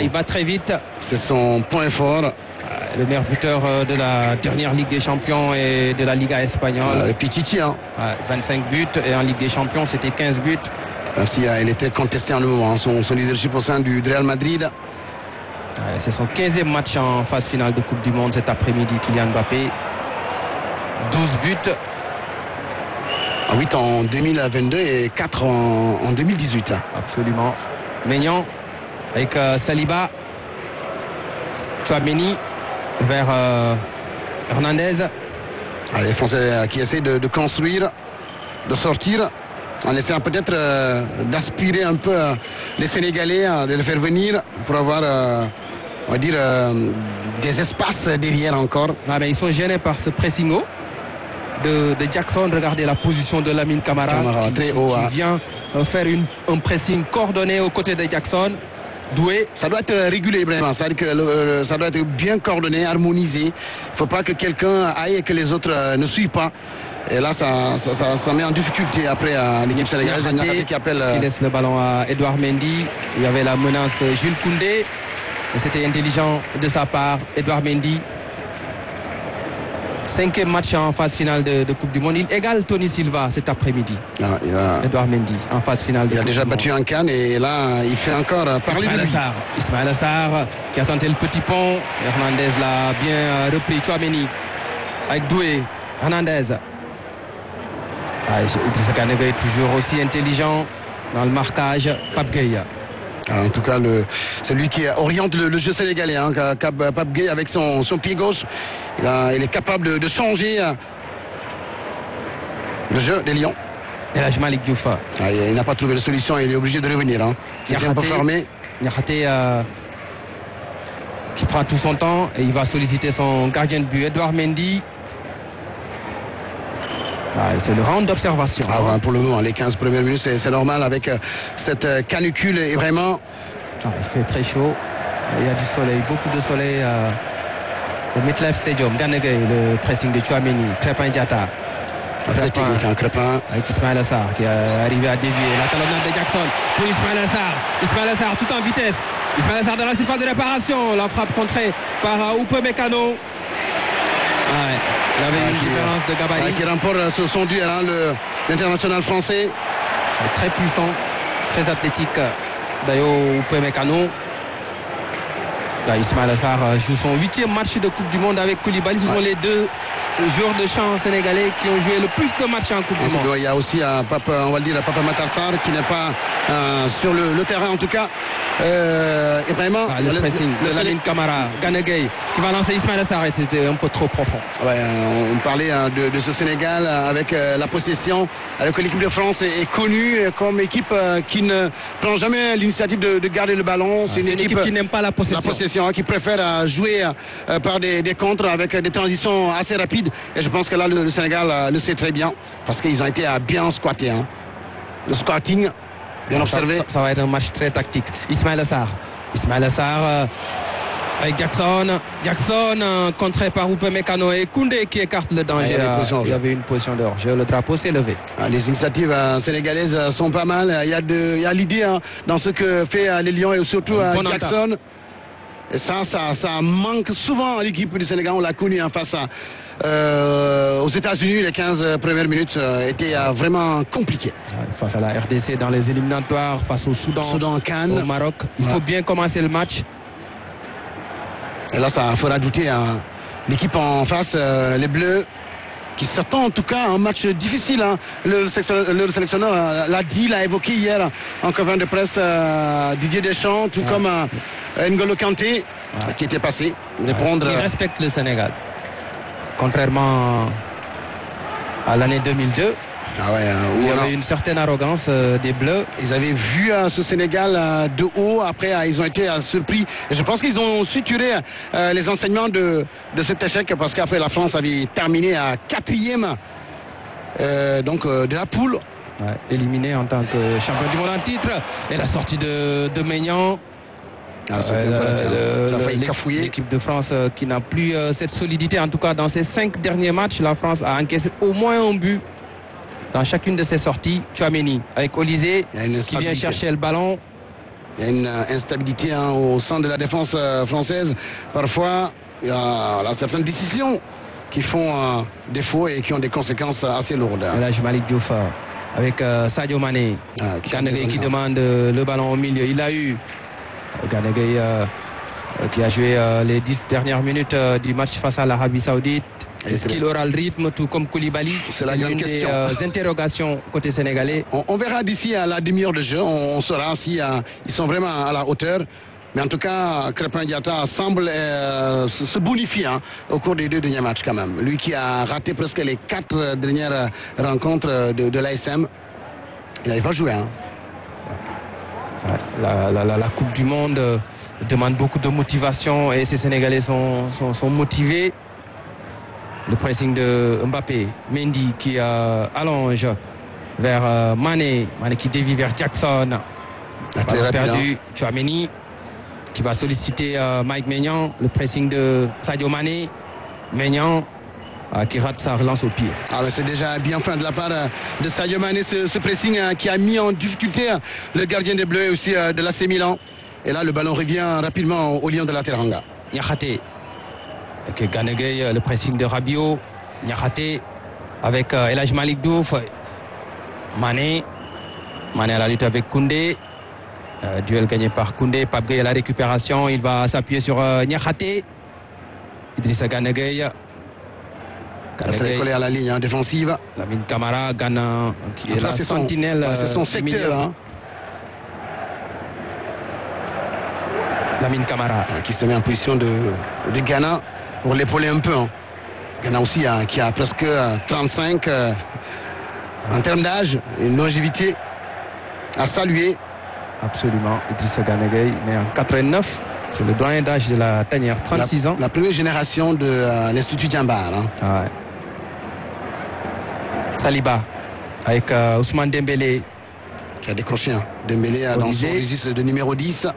il va très vite. C'est son point fort. Le meilleur buteur de la dernière Ligue des Champions et de la Liga espagnole. Et Pichichi, hein. 25 buts et en Ligue des Champions c'était 15 buts. Ainsi, il était contesté en un moment, son leadership au sein du Real Madrid. C'est son 15e match en phase finale de Coupe du Monde cet après-midi, Kylian Mbappé. 12 buts. 8 en 2022 et 4 en 2018. Absolument. Maignan avec Saliba. Tchouaméni vers Hernandez. Les Français qui essaient de construire, de sortir, en essayant peut-être d'aspirer un peu les Sénégalais, de les faire venir pour avoir, on va dire, des espaces derrière encore. Mais ils sont gênés par ce pressing haut de Jackson. Regardez la position de Lamine Camara très haut, qui vient faire un pressing coordonné aux côtés de Jackson. Doué. Ça doit être régulé, vraiment. Ça doit être bien coordonné, harmonisé. Il ne faut pas que quelqu'un aille et que les autres ne suivent pas. Et là, ça met en difficulté après l'équipe sénégalaise. Qui laisse le ballon à Edouard Mendy. Il y avait la menace Jules Koundé. Et c'était intelligent de sa part, Edouard Mendy. 5e match en phase finale de Coupe du Monde. Il égale Tony Silva cet après-midi. Edouard Mendy en phase finale de Coupe du Monde. Il a déjà battu un CAN et là, il fait encore parler de lui. Ismaël Assar qui a tenté le petit pont. Hernandez l'a bien repris. Tchouaméni avec Doué. Hernandez. Idrissa Gana Gueye est toujours aussi intelligent dans le marquage. Pape Gueye. En tout cas, c'est lui qui oriente le jeu sénégalais. Pape Gueye avec son pied gauche. Il est capable de changer le jeu des Lions. Et là, Malick Diouf. Il n'a pas trouvé de solution, il est obligé de revenir. C'était un peu fermé. Niakhaté qui prend tout son temps et il va solliciter son gardien de but, Edouard Mendy. C'est le round d'observation. Pour le moment, les 15 premières minutes, c'est normal avec cette canicule et vraiment. Il fait très chaud. Il y a du soleil, beaucoup de soleil au MetLife Stadium. Gana Gueye, le pressing de Tchouaméni, Crépin Diatta. Très technique, Crépin. Avec Ismaël Assar qui est arrivé à dévier. La talonnade de Jackson pour Ismaël Assar. Ismaël Assar tout en vitesse. Ismaël Assar dans la surface de réparation. La frappe contrée par Upamecano. Il avait une différence de gabarit. Qui remporte son duel, l'international français. Très puissant, très athlétique. D'ailleurs, Upamecano. Ismaël Assar joue son 8e match de Coupe du Monde avec Koulibaly. Ce sont les deux joueurs de champ sénégalais qui ont joué le plus de matchs en Coupe du Monde. Il y a aussi Papa Matar Sarr qui n'est pas sur le terrain en tout cas. Et vraiment le pressing de Lamine Camara, Gana Gueye qui va lancer Ismaël Assar et c'était un peu trop profond. On parlait de ce Sénégal avec la possession, alors que l'équipe de France est connue comme équipe qui ne prend jamais l'initiative de garder le ballon. C'est une équipe qui n'aime pas la possession, qui préfère jouer par des contres avec des transitions assez rapides. Et je pense que là, le Sénégal le sait très bien parce qu'ils ont été bien squattés. Le squatting, bien observé. Ça va être un match très tactique. Ismaël Assar avec Jackson. Contré par Upamecano et Koundé qui écarte le danger. Il y avait une position de hors-jeu. Le drapeau s'est levé. Les initiatives sénégalaises sont pas mal. Il y a l'idée dans ce que fait les Lions et surtout Jackson. Et ça manque souvent à l'équipe du Sénégal. On l'a connu face aux États-Unis. Les 15 premières minutes étaient vraiment compliquées. Face à la RDC dans les éliminatoires, face au Soudan Cannes, au Maroc. Il faut bien commencer le match. Et là, ça fera douter l'équipe en face, les Bleus, qui s'attend en tout cas à un match difficile. Le sélectionneur l'a dit, l'a évoqué hier en conférence de presse, Didier Deschamps, tout comme N'Golo Kanté, qui était passé répondre. Il respecte le Sénégal, contrairement à l'année 2002. Où il y avait une certaine arrogance des Bleus. Ils avaient vu ce Sénégal de haut. Après, ils ont été surpris. Et je pense qu'ils ont su tirer les enseignements de cet échec parce qu'après, la France avait terminé à 4e de la poule. Éliminé en tant que champion du monde en titre. Et la sortie de Maignan. Ça a failli cafouiller. L'équipe de France qui n'a plus cette solidité. En tout cas, dans ses 5 derniers matchs, la France a encaissé au moins un but dans chacune de ses sorties. Tchouaméni avec Olysée qui vient chercher le ballon. Il y a une instabilité au sein de la défense française. Parfois, il y a certaines décisions qui font défaut et qui ont des conséquences assez lourdes. El Hadji Malick Diouf avec Sadio Mané. Gana Gueye qui demande le ballon au milieu. Il l'a eu. Gana Gueye qui a joué les 10 dernières minutes du match face à l'Arabie Saoudite. Est-ce qu'il aura le rythme tout comme Koulibaly? C'est la grande question. Des interrogations côté sénégalais. On verra d'ici à la demi-heure de jeu. On saura si ils sont vraiment à la hauteur. Mais en tout cas, Krépin Diatta semble se bonifier au cours des 2 derniers matchs quand même. Lui qui a raté presque les 4 dernières rencontres de l'ASM. Il n'avait pas joué. La Coupe du Monde demande beaucoup de motivation et ces Sénégalais sont motivés. Le pressing de Mbappé, Mendy qui allonge vers Mané qui dévie vers Jackson. Ballon perdu, Tchouaméni qui va solliciter Mike Maignan. Le pressing de Sadio Mané. Maignan qui rate sa relance au pied. Mais c'est déjà bien fait de la part de Sadio Mané, ce pressing qui a mis en difficulté le gardien des Bleus et aussi de l'AC Milan. Et là, le ballon revient rapidement au Lion de la Teranga. Niakhaté. Avec Gana Gueye, le pressing de Rabiot. Niakhaté avec El Hadji Malick Diouf. Mané à la lutte avec Koundé. Duel gagné par Koundé. Pape Gueye à la récupération. Il va s'appuyer sur Niakhaté. Idrissa Gana Gueye. Très collé à la ligne défensive. Lamine Camara, Ghana, qui est la sentinelle. C'est son secteur. Lamine Camara. Qui se met en position de Ghana pour l'épauler un peu. Ghana aussi qui a presque 35 en termes d'âge, une longévité à saluer. Absolument. Idrissa Gana Gueye, né en 89. C'est le doyen d'âge de la tanière, 36 ans. La première génération de l'Institut Djambar. Ouais. Saliba avec Ousmane Dembélé. Qui a décroché Dembélé dans son registre de numéro 10.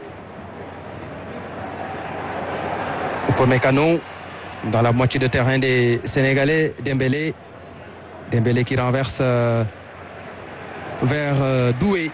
Upamecano dans la moitié de terrain des Sénégalais. Dembélé qui renverse vers Doué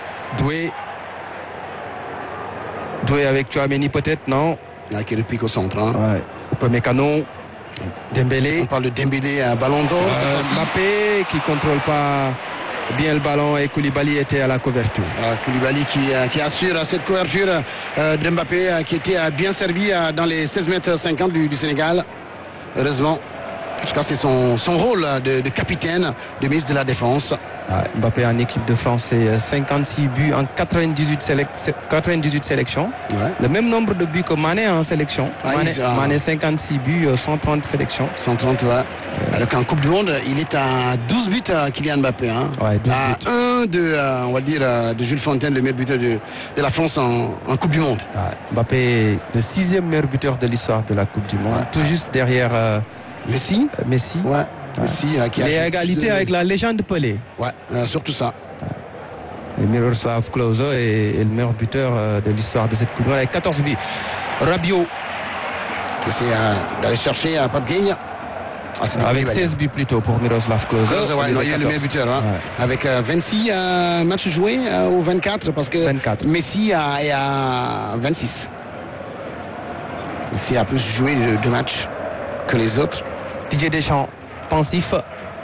avec Tchouaméni peut-être, non? Qui repique au centre. Ouais. Upamecano, Dembélé. On parle de Dembélé à ballon d'or. Mbappé qui contrôle pas bien le ballon et Koulibaly était à la couverture. Koulibaly qui assure cette couverture de Mbappé qui était bien servi dans les 16 mètres 50 du Sénégal. Heureusement. En tout cas, c'est son rôle de capitaine, de ministre de la Défense. Mbappé en équipe de France, c'est 56 buts en 98 sélections. Ouais. Le même nombre de buts que Mané en sélection. Mané 56 buts, 130 sélections. 130, ouais. Alors qu'en Coupe du Monde, il est à 12 buts Kylian Mbappé. Ouais, 12 buts. Un de Jules Fontaine, le meilleur buteur de la France en Coupe du Monde. Mbappé, le 6e meilleur buteur de l'histoire de la Coupe du Monde. Tout juste derrière Messi. Ouais. Messi qui a fait égalité avec la légende Pelé. Ouais, surtout ça. Et Miroslav Klose est le meilleur buteur de l'histoire de cette Coupe du Monde avec 14 buts. Rabiot qui essaie d'aller chercher Pape Gueye. Avec 16 buts plutôt pour Miroslav Klose. Il est le meilleur buteur. Avec 26 matchs joués ou 24 parce que 24. Messi est à 26. Messi a plus joué de matchs que les autres. Didier Deschamps, pensif.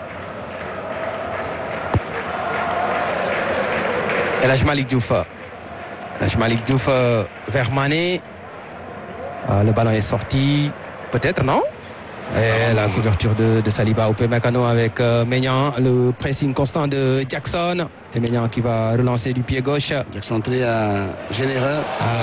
El Hadji Malick Diouf. Vers Mané. Le ballon est sorti. Peut-être, non? Et la couverture de Saliba. Upamecano avec Maignan. Le pressing constant de Jackson. Et Maignan qui va relancer du pied gauche. Jackson très généreux.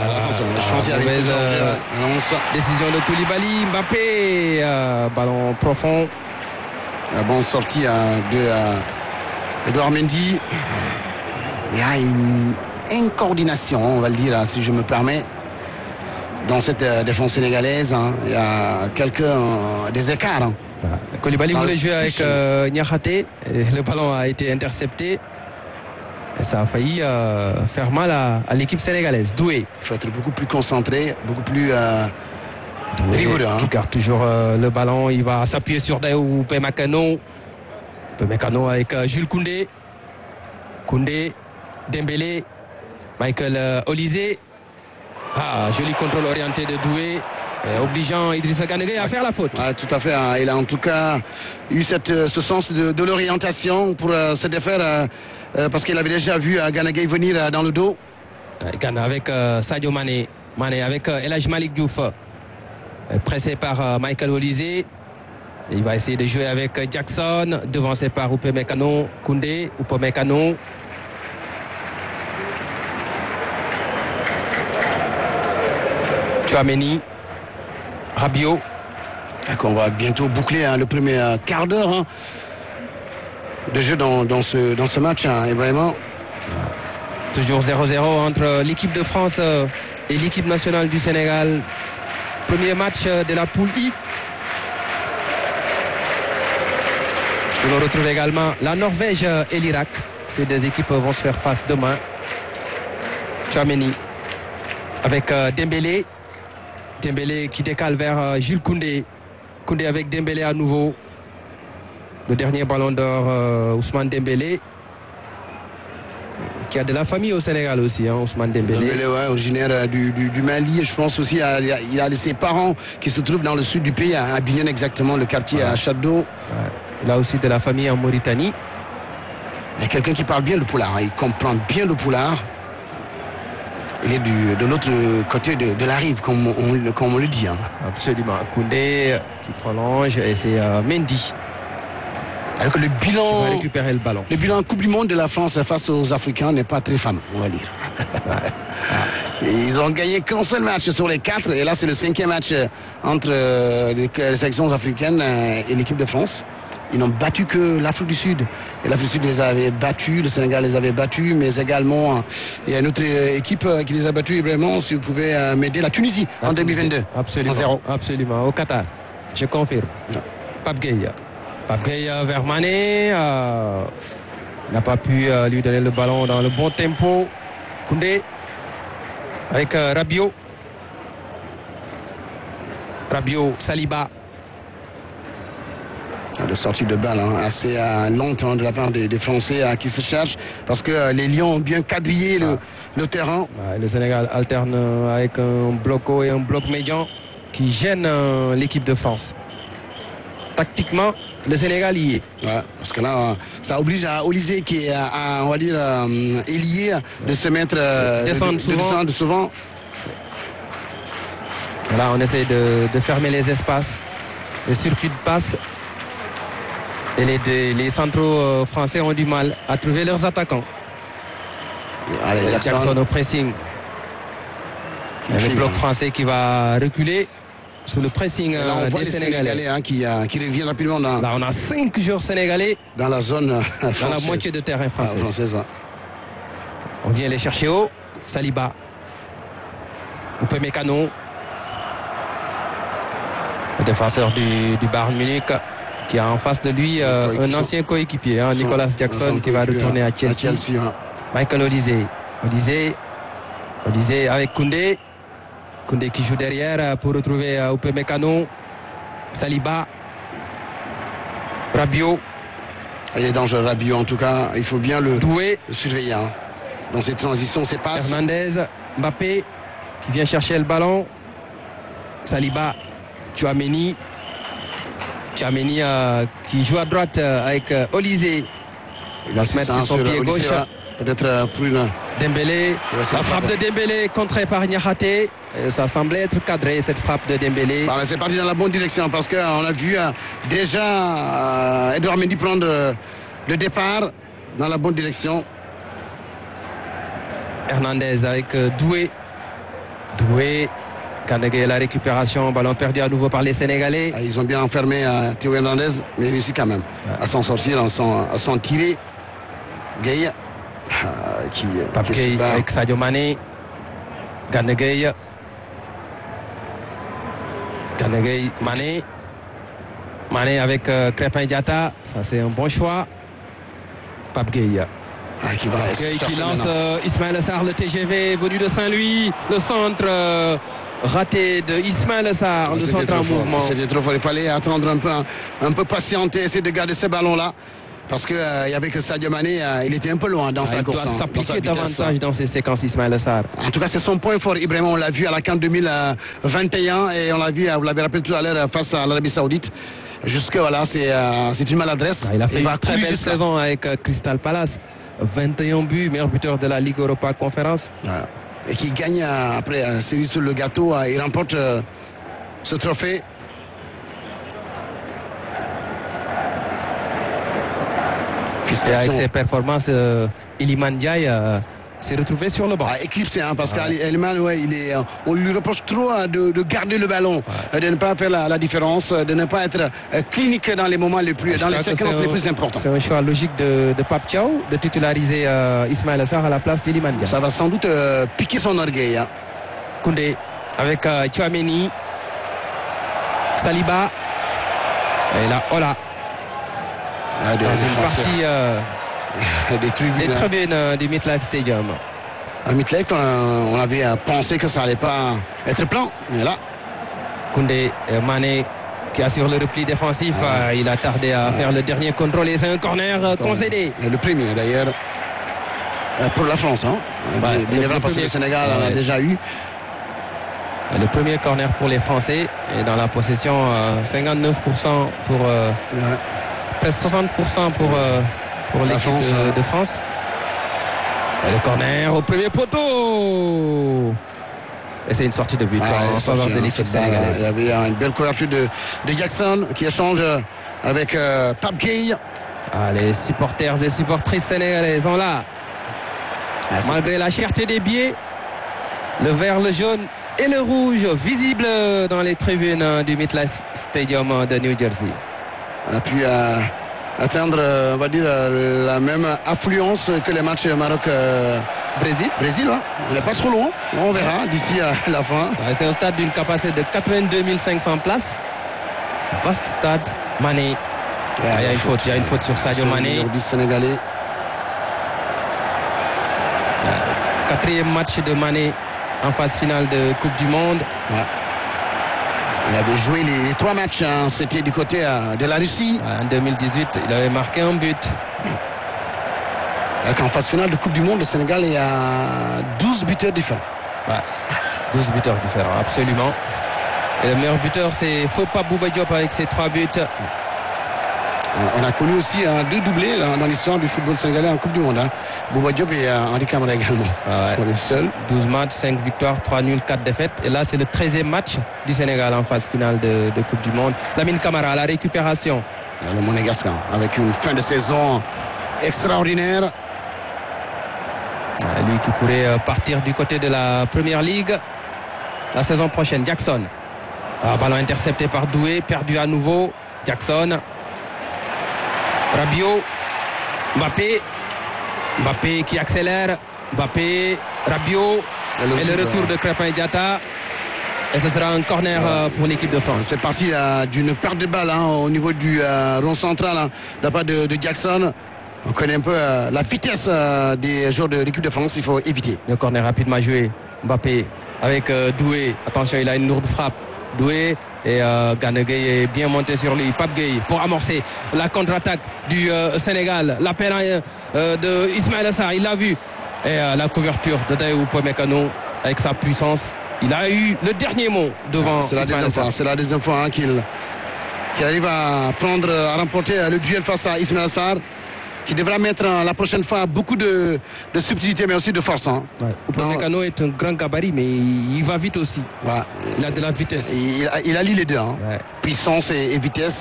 Décision de Koulibaly. Mbappé. Ballon profond. La bonne sortie de Edouard Mendy. Il y a une incoordination, on va le dire, si je me permets, dans cette défense sénégalaise. Il y a des écarts. Koulibaly voulait jouer avec Niakhaté. Le ballon a été intercepté. Et ça a failli faire mal à l'équipe sénégalaise. Doué. Il faut être beaucoup plus concentré, beaucoup plus rigoureux. Qui garde toujours le ballon. Il va s'appuyer sur Upamecano. Upamecano avec Jules Koundé. Dembélé. Michael Olysée. Ah, joli contrôle orienté de Doué, obligeant Idrissa Gana Gueye à faire la faute. Tout à fait. Il a en tout cas eu ce sens de l'orientation pour se défaire parce qu'il avait déjà vu Gana Gueye venir dans le dos. Gana avec Sadio Mané. Mané avec El Hadji Malick Diouf. Pressé par Michael Olysée. Il va essayer de jouer avec Jackson, devancé par Upamecano, Koundé, Upamecano. Tchouaméni, Rabiot. On va bientôt boucler le premier quart d'heure de jeu dans ce match. Et vraiment. Toujours 0-0 entre l'équipe de France et l'équipe nationale du Sénégal. Premier match de la poule I. On retrouve également la Norvège et l'Irak. Ces deux équipes vont se faire face demain. Tchouaméni avec Dembélé. Dembélé qui décale vers Jules Koundé. Koundé avec Dembélé à nouveau. Le dernier ballon d'or, Ousmane Dembélé. Qui a de la famille au Sénégal aussi, Ousmane Dembélé. Dembélé, ouais, originaire du Mali. Je pense aussi il a ses parents qui se trouvent dans le sud du pays, à Bignone exactement, le quartier à Château. Ouais. Il a aussi de la famille en Mauritanie. Il y a quelqu'un qui parle bien le poulard. Il comprend bien le poulard. Il est de l'autre côté de la rive, comme on le dit. Absolument. Koundé qui prolonge et c'est Mendy. Alors que le bilan, qui va récupérer le ballon. Le bilan Coupe du Monde de la France face aux Africains n'est pas très fameux, on va dire. Ouais. Ils ont gagné qu'un seul match sur les 4. Et là, c'est le 5e match entre les sélections africaines et l'équipe de France. Ils n'ont battu que l'Afrique du Sud. Et l'Afrique du Sud les avait battus, le Sénégal les avait battus, mais également, il y a une autre équipe qui les a battus, vraiment, si vous pouvez m'aider, la Tunisie, en 2022. Absolument. 0. Absolument, au Qatar. Je confirme. Non. Pape Gueye. Pape Gueye vers Mané. N'a pas pu lui donner le ballon dans le bon tempo. Koundé avec Rabiot. Rabiot, Saliba. De sortie de balle assez lente de la part des Français qui se cherchent parce que les Lions ont bien quadrillé le terrain. Le Sénégal alterne avec un bloc haut et un bloc médian qui gêne l'équipe de France. Tactiquement, le Sénégal y est. Ouais, parce que là, ça oblige à Olysée qui est, on va dire, ailier de se mettre... descendre souvent. Là, on essaie de fermer les espaces. Les circuits de passe. Et les centraux français ont du mal à trouver leurs attaquants. Allez, Jackson au pressing. Le bloc français qui va reculer sous le pressing là, on voit des Sénégalais. Qui reviennent rapidement dans... Là, on a 5 joueurs sénégalais dans la zone française. Dans la moitié de terrain française. Ouais. On vient les chercher haut. Saliba. Upamecano. Le défenseur du Bayern Munich qui a en face de lui un ancien coéquipier, Nicolas Jackson, qui va retourner à Chelsea. Michael Olysée. Olysée avec Koundé. Koundé qui joue derrière pour retrouver Upamecano. Saliba. Rabiot. Il est dangereux, Rabiot, en tout cas. Il faut bien le surveiller. Dans ces transitions, c'est pas... Hernandez, Mbappé qui vient chercher le ballon. Saliba. Tchouaméni qui joue à droite avec Olysée. Il va se mettre sur son pied gauche. Peut-être plus loin. Dembélé. La frappe de Dembélé contrée par Niakhaté. Ça semblait être cadré, cette frappe de Dembélé. C'est parti dans la bonne direction parce qu'on a vu déjà Edouard Mendy prendre le départ dans la bonne direction. Hernandez avec Doué. Gana Gueye, la récupération, ballon perdu à nouveau par les Sénégalais. Ils ont bien enfermé Théo Hernandez, mais il réussit quand même à s'en sortir, à s'en tirer. Gueye, qui Gueye avec Sadio Mané. Gana Gueye, Mané avec Crépin Diatta. Ça, c'est un bon choix. Pape Gueye. Qui lance Ismaël Sarr, le TGV venu de Saint-Louis. Le centre... raté de Ismaël Sarr, le centre en mouvement. C'était trop fort, il fallait attendre un peu patienter, essayer de garder ce ballon-là. Parce qu'il y avait que Sadio Mané, il était un peu loin dans sa course. Il doit s'appliquer dans sa vitesse. davantage dans ces séquences, Ismaïla Sarr. En tout cas, c'est son point fort. Ibrahima, on l'a vu à la CAN 2021 et on l'a vu, vous l'avez rappelé tout à l'heure, face à l'Arabie Saoudite. Jusque voilà, c'est une maladresse. Il a fait une très belle saison avec Crystal Palace. 21 buts, meilleur buteur de la Ligue Europa Conférence. Ouais. Et qui gagne après série sur le gâteau. Il remporte ce trophée. Et avec ses performances, Iliman Ndiaye s'est retrouvé sur le banc. Éclipsé, parce qu'Iliman, on lui reproche trop de garder le ballon, de ne pas faire la différence, de ne pas être clinique dans les moments dans les séquences les plus importantes. C'est un choix logique de Pape Thiaw de titulariser Ismaïla Sarr à la place d'Iliman Ndiaye. Ça va sans doute piquer son orgueil. Koundé avec Tchouaméni, Saliba et là, Ola. Dans une partie des tribunes du MetLife Stadium. À MetLife, on avait pensé que ça n'allait pas être plein, mais là. Koundé, Mané qui assure le repli défensif, il a tardé à faire le dernier contrôle et c'est un corner concédé. Et le premier d'ailleurs pour la France, parce que le Sénégal en a déjà eu. Le premier corner pour les Français et dans la possession 59% pour presque 60% pour l'équipe de France. Et le corner au premier poteau. Et c'est une sortie de but en faveur de l'équipe sénégalaise. Il y avait une belle couverture de Jackson qui échange avec Pape Gueye. Les supporters et supportrices sénégalaises sont là. Malgré la cherté des billets, le vert, le jaune et le rouge visible dans les tribunes du MetLife Stadium de New Jersey. On a pu atteindre, on va dire, la même affluence que les matchs Maroc-Brésil. On n'est pas trop loin. On verra d'ici à la fin. C'est un stade d'une capacité de 82 500 places. Vaste stade. Mané. Il y a une faute sur Sadio Mané. Du Sénégalais. Quatrième match de Mané en phase finale de Coupe du Monde. Il avait joué les 3 matchs, c'était du côté de la Russie. En 2018, il avait marqué un but. En phase finale de Coupe du Monde, le Sénégal est à 12 buteurs différents. 12 buteurs différents, absolument. Et le meilleur buteur, c'est Fopa Bouba Diop avec ses 3 buts. On a connu aussi 2 doublés dans l'histoire du football sénégalais en Coupe du Monde. Bouba Diop et Henri Camara également. Ce sont les seuls. 12 matchs, 5 victoires, 3 nuls, 4 défaites. Et là, c'est le 13e match du Sénégal en phase finale de Coupe du Monde. Lamine Camara à la récupération. Le Monégasque avec une fin de saison extraordinaire. Lui qui pourrait partir du côté de la Première Ligue la saison prochaine. Jackson. Ballon intercepté par Doué, perdu à nouveau. Jackson. Rabiot, Mbappé qui accélère, Mbappé, Rabiot, et le retour de Crépin Diatta. Et ce sera un corner pour l'équipe de France. C'est parti d'une perte de balle au niveau du rond central de la part de Jackson. On connaît un peu la vitesse des joueurs de l'équipe de France, il faut éviter. Le corner rapidement joué, Mbappé avec Doué. Attention, il a une lourde frappe. Doué. Et Gana Gueye est bien monté sur lui. Pape Gueye pour amorcer la contre-attaque du Sénégal. L'appel de Ismaïla Sarr, il l'a vu. Et la couverture de Dayou Upamecano avec sa puissance. Il a eu le dernier mot devant Ismaïla Sarr. C'est la deuxième fois qu'il arrive à remporter le duel face à Ismaïla Sarr, qui devra mettre la prochaine fois beaucoup de subtilité, mais aussi de force. Upamecano est un grand gabarit, mais il va vite aussi. Il a de la vitesse. Il allie les deux. Puissance et vitesse.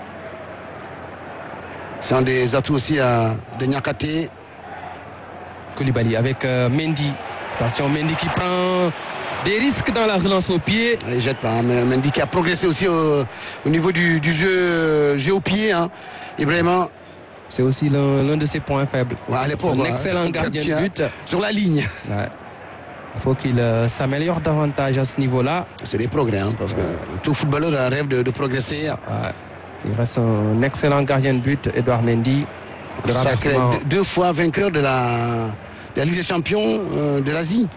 C'est un des atouts aussi de Niakhaté. Koulibaly avec Mendy. Attention, Mendy qui prend des risques dans la relance au pied. Il ne jette pas. Mendy qui a progressé aussi au niveau du jeu au pied. Et vraiment... C'est aussi l'un de ses points faibles. C'est un excellent gardien de but. Sur la ligne. Il faut qu'il s'améliore davantage à ce niveau-là. C'est des progrès, parce que tout footballeur rêve de progresser. Il reste un excellent gardien de but, Edouard Mendy. 2 fois vainqueur de la Ligue des Champions de l'Asie.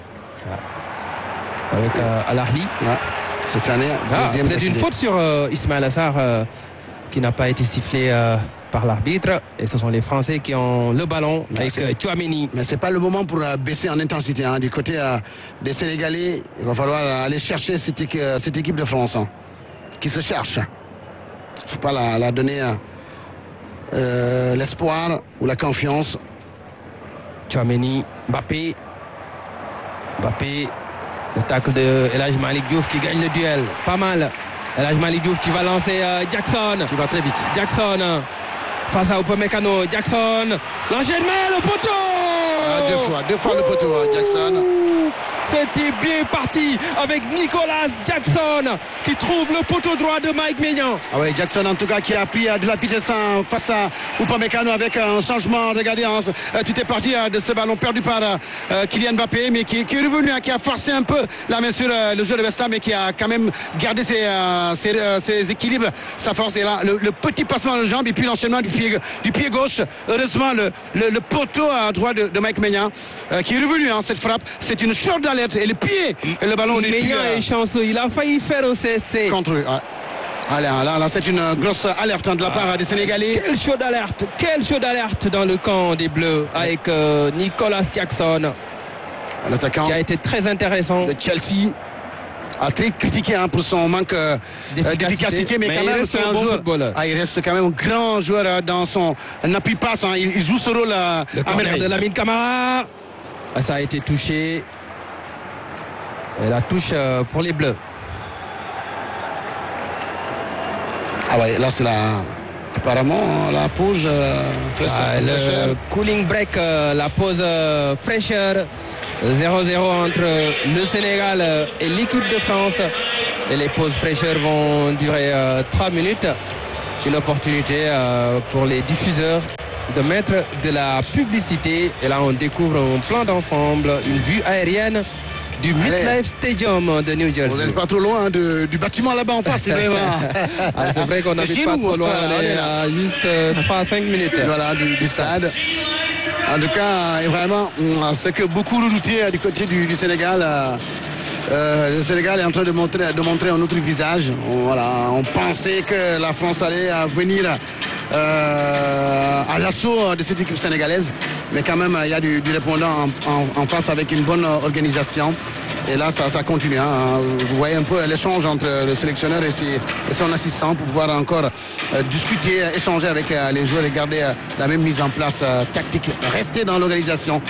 Avec Al Ahly. Cette année, deuxième. Peut-être une faute sur Ismaïla Sarr. qui n'a pas été sifflé par l'arbitre. Et ce sont les Français qui ont le ballon avec Tchouaméni. Mais ce n'est pas le moment pour baisser en intensité. Hein. Du côté des Sénégalais, il va falloir aller chercher cette équipe de France qui se cherche. Il ne faut pas la donner l'espoir ou la confiance. Tchouaméni, Mbappé, le tacle de El Hadj Malick Diouf qui gagne le duel. Pas mal. El Hadj Malick Diouf qui va lancer Jackson. Qui va très vite. Jackson face à Upamecano. Jackson, l'enchaînement, le poteau. Deux fois le poteau, Jackson. C'était bien parti avec Nicolas Jackson qui trouve le poteau droit de Mike Maignan. Ah oui, Jackson en tout cas qui a pris de la vitesse face à Upamecano avec un changement. Regardez, tout est parti de ce ballon perdu par Kylian Mbappé, mais qui est revenu, qui a forcé un peu la main sur le jeu de West Ham, mais qui a quand même gardé ses équilibres, sa force. Et là, le petit passement de jambe et puis l'enchaînement du pied gauche. Heureusement, le poteau à droite de Mike Maignan qui est revenu, cette frappe. C'est une short d'alerte et le pied et le ballon Maignan est chanceux, il a failli faire au CSC contre lui. Là, c'est une grosse alerte de la part des Sénégalais. Quel show d'alerte dans le camp des Bleus avec Nicolas Jackson, l'attaquant qui a été très intéressant de Chelsea, a très critiqué pour son manque d'efficacité, mais quand même c'est un bon joueur. Il reste quand même un grand joueur dans son appui-passe. Il joue ce rôle à merveille. De Lamine Camara, ça a été touché. Et la touche pour les Bleus. Là c'est apparemment la pause fraîcheur. Le cooling break, la pause fraîcheur. 0-0 entre le Sénégal et l'équipe de France. Et les pauses fraîcheurs vont durer 3 minutes. Une opportunité pour les diffuseurs de mettre de la publicité. Et là on découvre un plan d'ensemble, une vue aérienne du MetLife Stadium de New Jersey. Vous n'êtes pas trop loin du bâtiment là-bas en face, c'est vrai. C'est vrai qu'on n'habite pas trop loin, on est à juste 3-5 minutes. Voilà, du stade. En tout cas, vraiment, ce que beaucoup redoutaient du côté du Sénégal. Le Sénégal est en train de montrer un autre visage. On pensait que la France allait venir à l'assaut de cette équipe sénégalaise, mais quand même il y a du répondant en face avec une bonne organisation. Et là ça continue. Vous voyez un peu l'échange entre le sélectionneur et son assistant pour pouvoir encore discuter, échanger avec les joueurs et garder la même mise en place tactique, rester dans l'organisation.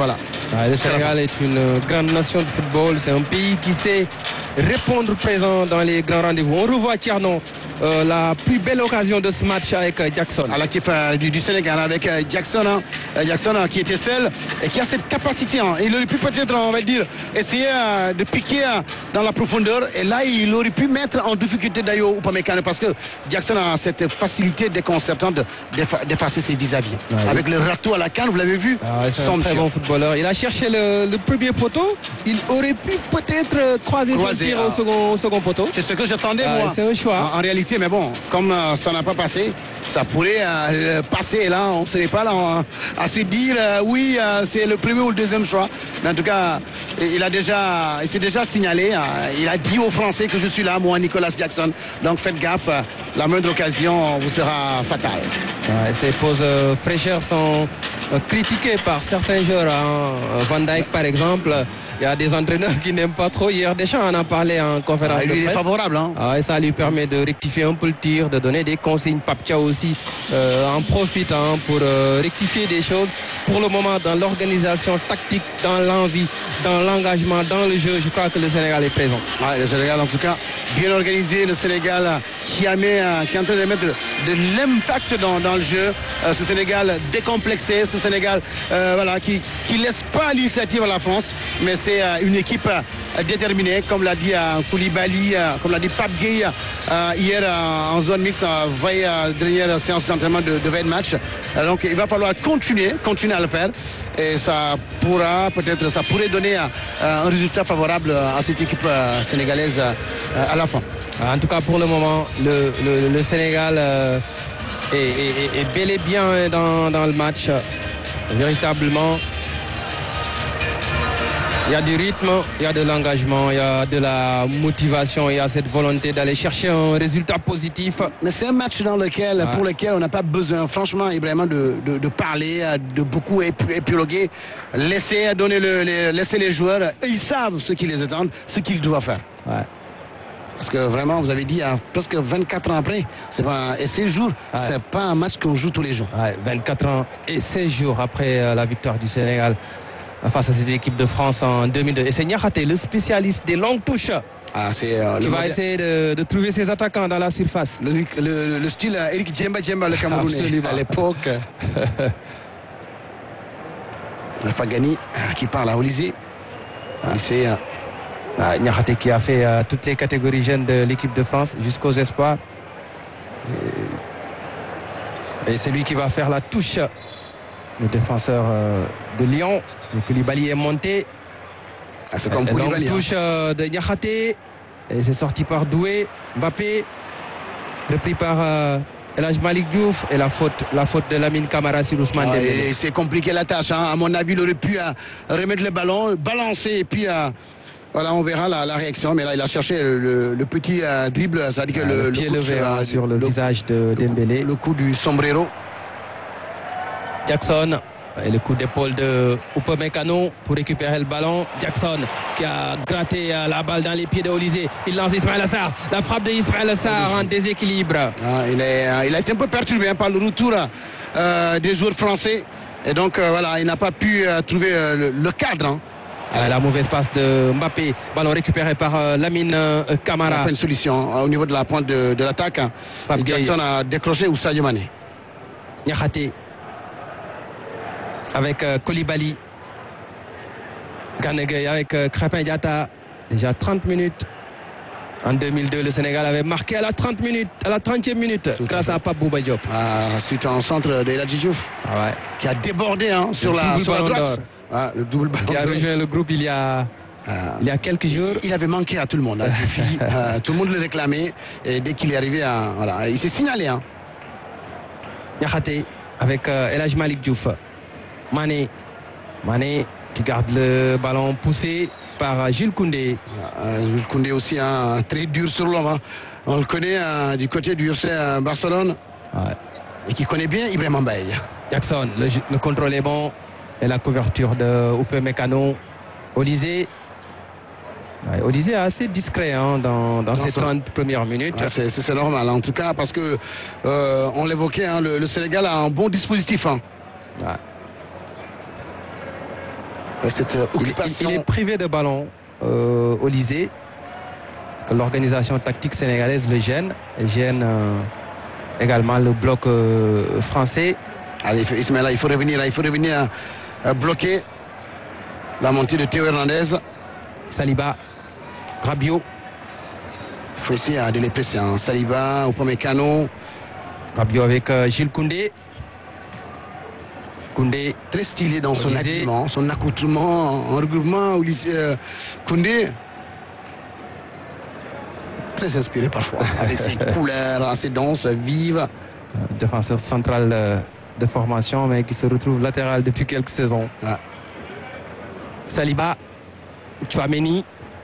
Le Sénégal est une grande nation de football. C'est un pays qui sait répondre présent dans les grands rendez-vous. On revoit Thierno, la plus belle occasion de ce match avec Jackson. À l'actif du Sénégal avec Jackson, Jackson qui était seul et qui a cette capacité. Il aurait pu peut-être, on va dire, essayer de piquer dans la profondeur. Et là, il aurait pu mettre en difficulté Dayo Upamecano parce que Jackson a cette facilité déconcertante d'effacer ses vis-à-vis. Avec le râteau à la canne, vous l'avez vu. C'est un très bon footballeur. Il a cherché le premier poteau. Il aurait pu peut-être croiser son tir au second poteau. C'est ce que j'attendais, moi. C'est un choix. En réalité, mais bon, comme ça n'a pas passé, ça pourrait passer. Là, on ne serait pas là à se dire oui, c'est le premier ou le deuxième choix. Mais en tout cas, il s'est déjà signalé. Il a dit aux Français que je suis là, moi, Nicolas Jackson. Donc faites gaffe, la moindre occasion vous sera fatale. Ces pauses fraîcheurs sont critiquées par certains joueurs. Van Dijk, par exemple. Il y a des entraîneurs qui n'aiment pas trop. Hier, Deschamps en a parlé en conférence de presse. Il est favorable. Et ça lui permet de rectifier un peu le tir, de donner des consignes. Pape Thiaw aussi en profite pour rectifier des choses. Pour le moment, dans l'organisation tactique, dans l'envie, dans l'engagement, dans le jeu, je crois que le Sénégal est présent. Le Sénégal, en tout cas, bien organisé. Le Sénégal qui est en train de mettre de l'impact dans le jeu. Ce Sénégal décomplexé. Ce Sénégal qui ne laisse pas l'initiative à la France. Mais c'est une équipe déterminée, comme l'a dit Koulibaly, comme l'a dit Pape Gueye hier en zone mixte, veille dernière séance d'entraînement de veille de match. Donc il va falloir continuer à le faire et ça pourrait donner un résultat favorable à cette équipe sénégalaise à la fin. En tout cas, pour le moment, le Sénégal est bel et bien dans le match, véritablement. Il y a du rythme, il y a de l'engagement, il y a de la motivation, il y a cette volonté d'aller chercher un résultat positif. Mais c'est un match pour lequel on n'a pas besoin, franchement, Ibrahima, de parler, de beaucoup épiloguer, laisser les joueurs. Ils savent ce qui les attend, ce qu'ils doivent faire. Ouais. Parce que vraiment, vous avez dit, presque 24 ans après, et 16 jours, c'est pas un match qu'on joue tous les jours. Ouais, 24 ans et 16 jours après la victoire du Sénégal face à cette équipe de France en 2002. Et c'est Niakhaté, le spécialiste des longues touches, qui va essayer de trouver ses attaquants dans la surface. Le style Eric Djemba, le Camerounais à l'époque. Fagani qui parle à Olysée. Niakhaté qui a fait toutes les catégories jeunes de l'équipe de France jusqu'aux espoirs. Et c'est lui qui va faire la touche. Le défenseur de Lyon. Et Koulibaly est monté. C'est comme Koulibaly. La touche de Niakhaté. Et c'est sorti par Doué. Mbappé. Repris par El Hadj Malick Diouf. Et la faute de Lamine Camara sur Ousmane Dembélé. C'est compliqué la tâche. À mon avis, il aurait pu remettre le ballon, balancer et puis... voilà, on verra la réaction. Mais là, il a cherché le petit dribble. C'est-à-dire que le pied levé sur le visage de Dembélé. Le coup du sombrero. Jackson. Et le coup d'épaule de Upamecano pour récupérer le ballon. Jackson qui a gratté la balle dans les pieds de Olysée. Il lance Ismaïla Sarr. La frappe de Ismaïla Sarr en déséquilibre. Il a été un peu perturbé par le retour des joueurs français. Et donc, voilà, il n'a pas pu trouver le cadre. La mauvaise passe de Mbappé. Ballon récupéré par Lamine Camara. Il n'y a pas une solution au niveau de la pointe de l'attaque. Jackson a décroché ou Sadio Mané. Niakhaté. Avec Koulibaly. Gana Gueye avec Krépin Diatta. Déjà 30 minutes. En 2002, le Sénégal avait marqué à la 30e minute, grâce à Pape Bouba Diop. Suite en centre de El Hadji Diouf, qui a débordé sur la droite. Le double ballon d'or. Qui a rejoint le groupe il y a quelques jours. Il avait manqué à tout le monde. Tout le monde le réclamait. Et dès qu'il est arrivé, il s'est signalé. Niakhaté avec El Hadj Malick Diouf. Mané qui garde le ballon poussé par Jules Koundé. Jules Koundé aussi, très dur sur l'homme. On le connaît du côté du FC Barcelone. Et qui connaît bien Ibrahima Mbaye. Jackson, le contrôle est bon. Et la couverture de Upamecano. Olysée. Olysée est assez discret dans ces 30 premières minutes. C'est normal, en tout cas, parce que on l'évoquait, le Sénégal a un bon dispositif. Cette occupation... Il est privé de ballon, Olysée. L'organisation tactique sénégalaise le gêne. Elle gêne également le bloc français. Allez, Ismaïla, il faut revenir bloquer la montée de Théo Hernandez. Saliba, Rabiot. Il faut essayer de les presser. Saliba, Upamecano. Rabiot avec Jules Koundé. Koundé. Très stylé dans son habillement, son accoutrement, en regroupement. Koundé. Très inspiré parfois, avec ses couleurs assez denses, vives. Défenseur central de formation, mais qui se retrouve latéral depuis quelques saisons. Saliba, Tchouaméni.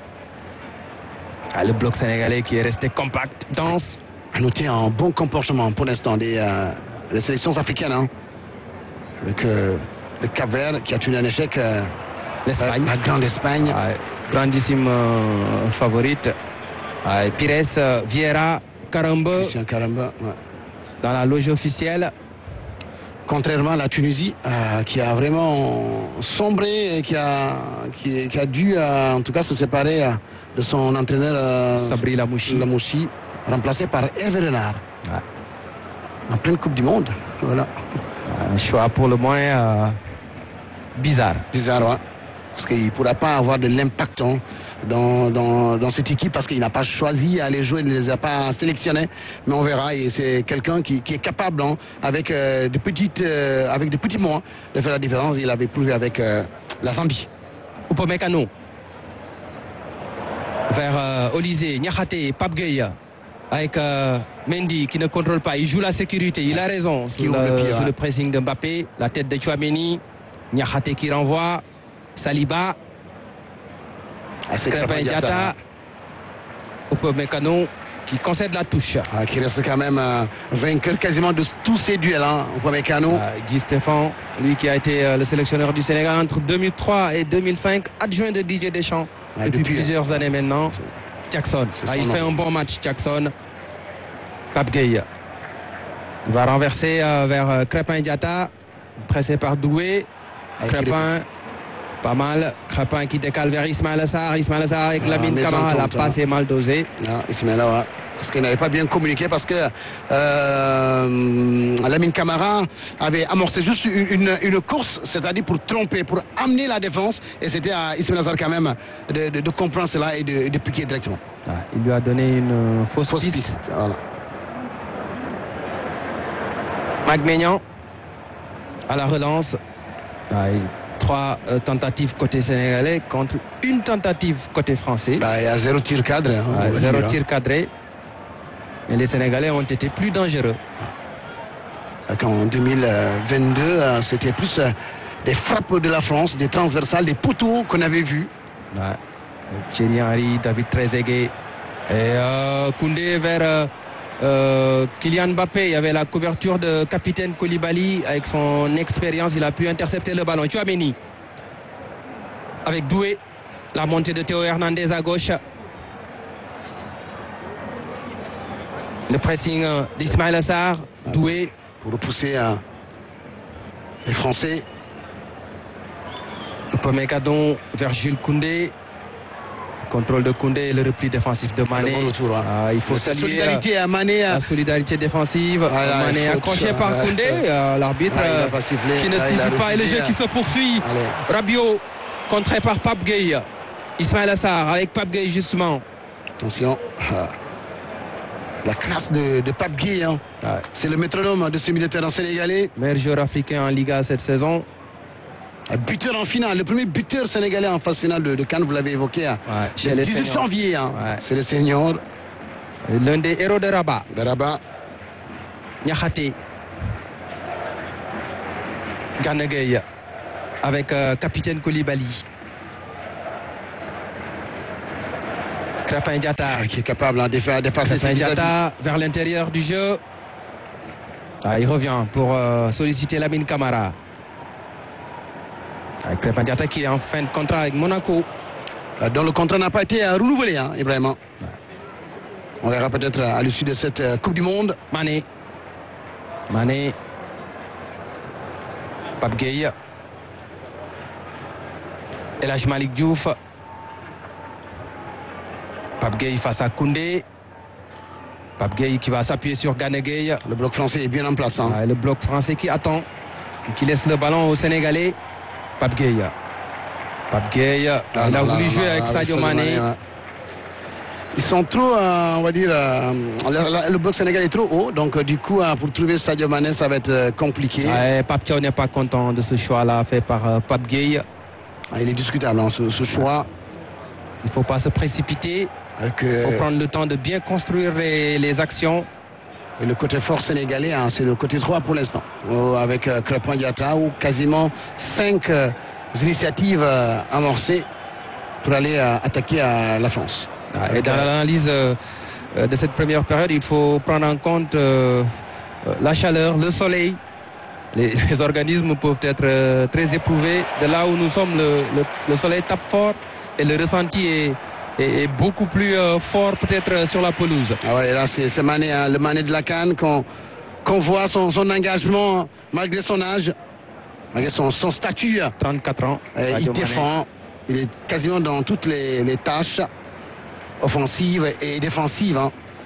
Le bloc sénégalais qui est resté compact, dense. À noter un bon comportement pour l'instant des sélections africaines. Avec le Cap-Vert qui a tenu un échec. L'Espagne. La grande Espagne. Grandissime favorite. Pires, Vieira, Karamba. Christian Karamba. Dans la loge officielle. Contrairement à la Tunisie, qui a vraiment sombré et qui a dû, en tout cas, se séparer de son entraîneur Sabri Lamouchi, remplacé par Hervé Renard. En pleine Coupe du Monde. Voilà. Un choix pour le moins bizarre. Bizarre, parce qu'il ne pourra pas avoir de l'impact dans cette équipe parce qu'il n'a pas choisi à les jouer, il ne les a pas sélectionnés. Mais on verra, et c'est quelqu'un qui est capable, avec de petits moyens, de faire la différence. Il avait prouvé avec la Zambie. Upamecano vers Olysée, Niakhaté, Pape Gueye. Avec Mendy qui ne contrôle pas, il joue la sécurité, il a raison sous le pressing de Mbappé, la tête de Tchouaméni, Niakhaté qui renvoie, Saliba, C'est Krépin Diatta, Upamecano qui concède la touche. Qui reste quand même vainqueur quasiment de tous ces duels, Upamecano. Guy Stéphane, lui qui a été le sélectionneur du Sénégal entre 2003 et 2005, adjoint de Didier Deschamps depuis plusieurs années maintenant. Jackson, il fait un bon match, Jackson. Pape Gueye. Il va renverser vers Krépin Diatta, pressé par Doué. Krépin, pas mal. Krépin qui décale vers Ismaïla Sarr. Ismaïla Sarr avec Lamine Camara, la passe est mal dosée. Ismaïla, parce qu'il n'avait pas bien communiqué, parce que Lamine Camara avait amorcé juste une course, c'est-à-dire pour tromper, pour amener la défense, et c'était à Ismaïla Sarr quand même de comprendre cela et de piquer directement. Il lui a donné une fausse piste. Voilà. Maignan à la relance. 3 tentatives côté sénégalais contre une tentative côté français. Il y a 0 tir cadré. 0 tir cadré. Et les Sénégalais ont été plus dangereux. En 2022, c'était plus des frappes de la France, des transversales, des poteaux qu'on avait vus. Thierry Henry, David Trezeguet et Koundé vers Kylian Mbappé. Il y avait la couverture de capitaine Koulibaly. Avec son expérience, il a pu intercepter le ballon. Tchouaméni avec Doué. La montée de Théo Hernandez à gauche. Le pressing d'Ismaïla Sarr. Doué. Pour repousser les Français. Upamecano vers Jules Koundé. Contrôle de Koundé et le repli défensif de Mané. Bon retour, il faut saluer solidarité à Mané, la solidarité défensive. Mané accroché par Koundé. L'arbitre qui ne suffit pas et le jeu qui se poursuit. Rabiot contré par Pape Gueye. Ismaïla Sarr avec Pape Gueye justement. Attention. La classe de Pape Gueye. C'est le métronome de ce milieu de terrain sénégalais. Meilleur joueur africain en Liga cette saison. Buteur en finale, le premier buteur sénégalais en phase finale de CAN, vous l'avez évoqué, le 18 janvier. C'est le senior. L'un des héros de Rabat. Niakhaté. Gana Gueye avec capitaine Koulibaly. Krépin Diatta qui est capable d'effacer ses Diatta vers l'intérieur du jeu. Il revient pour solliciter Lamine Camara. Krépin Diatta qui est en fin de contrat avec Monaco. Dont le contrat n'a pas été renouvelé, Ibrahima. On verra peut-être à l'issue de cette Coupe du Monde. Mané. Pape Gueye. El Hadji Malick Diouf. Pape Gueye face à Koundé. Pape Gueye qui va s'appuyer sur Gana Gueye. Le bloc français est bien en place. Le bloc français qui attend, qui laisse le ballon au Sénégalais. Pape Gueye. Il a voulu jouer avec Sadio Mané. Ils sont trop, on va dire, le bloc sénégalais est trop haut. Donc, du coup, pour trouver Sadio Mané, ça va être compliqué. Pape Thiaw n'est pas content de ce choix-là fait par Pape Gueye. Il est discutable, ce choix. Il ne faut pas se précipiter. Il faut prendre le temps de bien construire les actions. Et le côté fort sénégalais, c'est le côté 3 pour l'instant. Avec Krépin Diatta, où quasiment 5 initiatives amorcées pour aller attaquer la France. Et dans l'analyse de cette première période, il faut prendre en compte la chaleur, le soleil. Les organismes peuvent être très éprouvés. De là où nous sommes, le soleil tape fort et le ressenti est beaucoup plus fort peut-être sur la pelouse. Là c'est Mané, le Mané de la CAN qu'on voit son engagement malgré son âge, malgré son statut. 34 ans. Il défend, il est quasiment dans toutes les tâches offensives et défensives.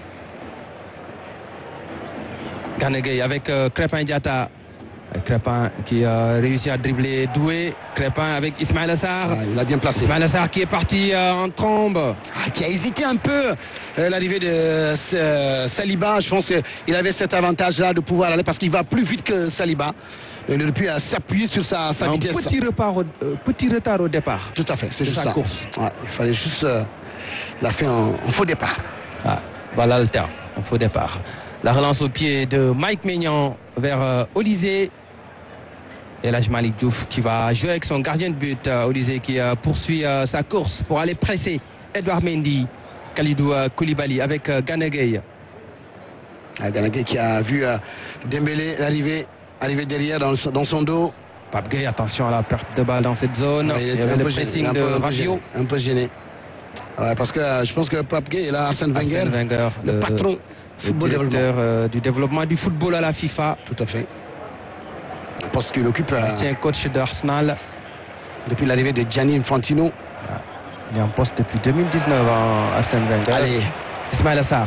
Gana Gueye avec Krépin Diatta. Krépin qui a réussi à dribbler Doué. Krépin avec Ismaïla Sarr. Il a bien placé. Ismaïla Sarr qui est parti en trombe. Qui a hésité un peu. L'arrivée de Saliba, je pense qu'il avait cet avantage-là de pouvoir aller parce qu'il va plus vite que Saliba. Il aurait pu s'appuyer sur sa vitesse. Petit retard au départ. Tout à fait, c'est juste sa course. Il fallait juste la faire en faux départ. Voilà le terme, en faux départ. La relance au pied de Mike Maignan vers Olysée. Et là, Malik Diouf qui va jouer avec son gardien de but, Olysée, qui poursuit sa course pour aller presser Edouard Mendy. Kalidou Koulibaly avec Gana Gueye. Gana Gueye qui a vu Dembélé arriver derrière dans son dos. Pape Gueye, attention à la perte de balle dans cette zone. Ouais, il y avait le pressing de Rabiot. Un peu gêné. Ouais, parce que je pense que Pape Gueye est là, Arsène Wenger, le patron du développement du football à la FIFA. Tout à fait. Parce qu'il occupe... Ancien coach d'Arsenal. Depuis l'arrivée de Gianni Infantino. Il est en poste depuis 2019, Arsène Wenger. Allez. Ismaïla Sarr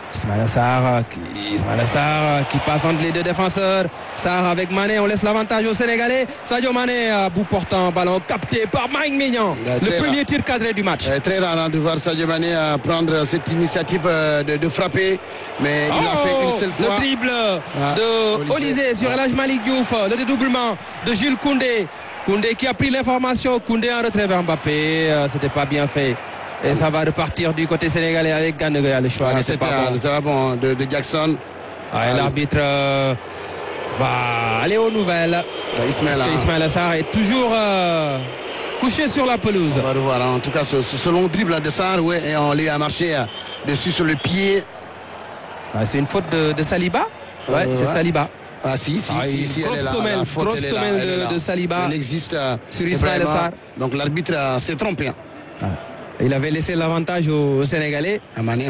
qui passe entre les deux défenseurs. Sarr avec Mané, on laisse l'avantage au Sénégalais. Sadio Mané à bout portant, ballon capté par Mike Maignan. Le premier tir cadré du match. Très rare de voir Sadio Mané prendre cette initiative de frapper, mais il l'a fait une seule fois. Le dribble de Olysée sur El Hadji Malick Diouf, le dédoublement de Jules Koundé. Koundé qui a pris l'information, Koundé en retrait vers Mbappé, c'était pas bien fait. Et ça va repartir du côté sénégalais avec Gana Gueye. Le choix c'était pas bon de Jackson. L'arbitre va aller aux nouvelles. Parce que Ismaïla Sarr est toujours couché sur la pelouse. On va revoir. En tout cas, ce long dribble de Sarr, et on lui a marché dessus sur le pied. C'est une faute de Saliba. C'est Saliba. Si, grosse semelle de Saliba. Elle existe sur Ismaïla Sarr. Donc l'arbitre s'est trompé. Il avait laissé l'avantage aux Sénégalais. À Mané,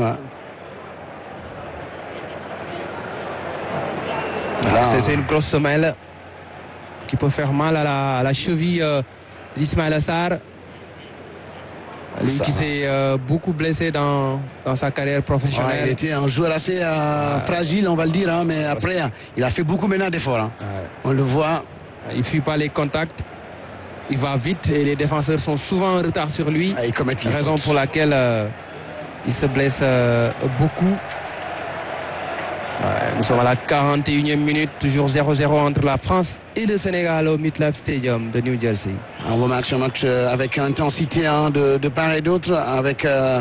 c'est une grosse semelle qui peut faire mal à la cheville d'Ismaïla Sarr. Lui qui s'est beaucoup blessé dans sa carrière professionnelle. Il était un joueur assez fragile, on va le dire, mais après, il a fait beaucoup maintenant d'efforts. On le voit. Il ne fuit pas les contacts. Il va vite et les défenseurs sont souvent en retard sur lui. Raison pour laquelle il se blesse beaucoup. Nous sommes à la 41e minute, toujours 0-0 entre la France et le Sénégal au MetLife Stadium de New Jersey. Un beau match, avec intensité de part et d'autre, avec